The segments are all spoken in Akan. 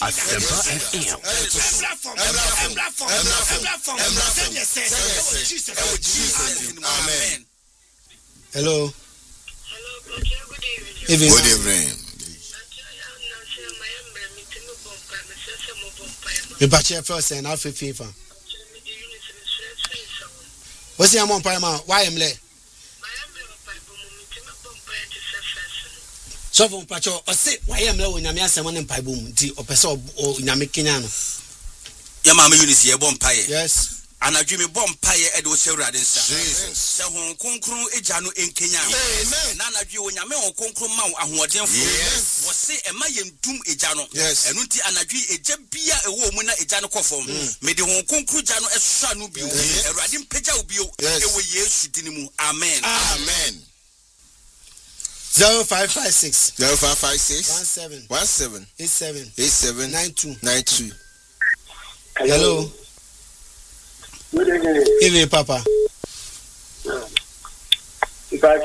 Asempa FM. Amen. Hello. Good evening. Me bache first and half FIFA. What's your mom payma? Why am le? So from pacho o say why am le when nyame asem ne mpae bom di o pese o nyame kenya no. Ya mama Eunice ye bom pae. Yes. Anadwi me bom pae e de o sewrade nsa. Jesus. Se hon konkron eja no enkenya. Amen. Na anadwi o nyame hon konkron ma ahodenfo. Yes. Wo se e ma yendum eja no. Enu nti anadwi eja bia e wo mu na eja no kofom. Me de hon konkron ja no esua no bio. Erade mpegya obio e wo Yesu dinimu. Amen. Amen. 0556 17 87 92. Hello. Good evening. Evening, Papa. If I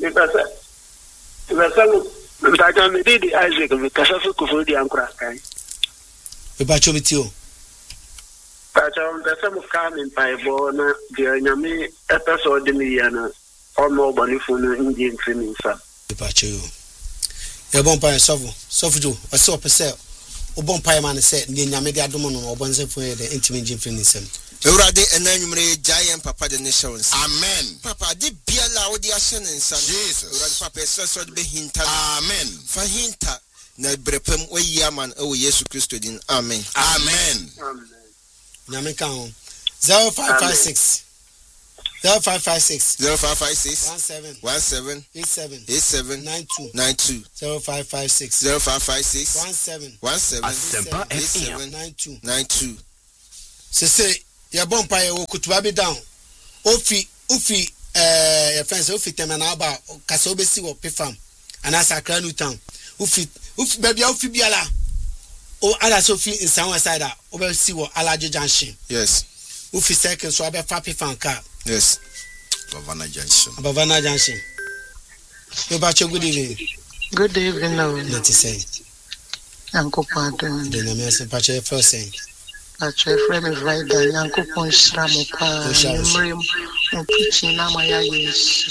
can did Isaac, because I could the anchor. We batch with you. But the sum of coming by Bona, the enemy episode in the Yana, or more Bonifun Indian training, sir. We batch you. Your bumpire Sofu, a so per se. O bumpire man said, Niamedi Adomon or Bonze for the intimate finism. Urade enanyumre giant papa the nations. Amen. Papa di biala odi ashen nsan. Jesus. Urade papa so be hinta. Amen. Fa hinta na brepem we yaman e wo Yesu Kristo din. Amen. Amen. Amen. Nyame kan 0556 0556 17 87 92 0556 17 Asempa FM. 92. Say your bumpire will kutuba be down. Ufi your friends Ufi temana aba kasobesi wo pefam and as a crown town. Ufi baby Ufi biala. O ala Sophie in some side over see what Alaji Junction. Yes. Ufi second so abe fa pefam car. Yes. Bavana Junction. Bavana Junction. You batch good evening. Good evening, no. Let me say. Uncle Pardon. The name is Pache first saying. Pache frame is right there. Uncle Ponshramuka. Preaching now my eyes.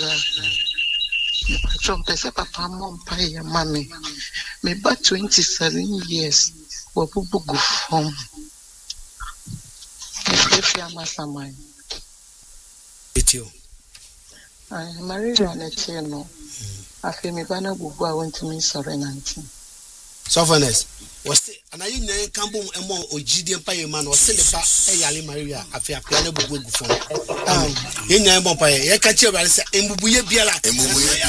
Pache pese papa mom pay mommy. Me about 27 years. Wabubu gufom. If you are mastermind. With you. I married on a channel. I feel me banner bubu I want to me serenity. Softness. Was and I didn't come home and more Ogidian Pay man or Silipa Ayali Maria after piano bubu. In Yambompa, I catch you by saying Mbuya Biala.